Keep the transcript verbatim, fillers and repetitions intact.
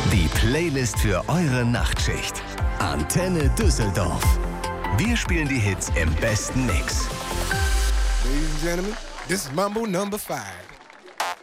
Die Playlist für eure Nachtschicht. Antenne Düsseldorf. Wir spielen die Hits im besten Mix. Ladies and gentlemen, this is Mambo number five.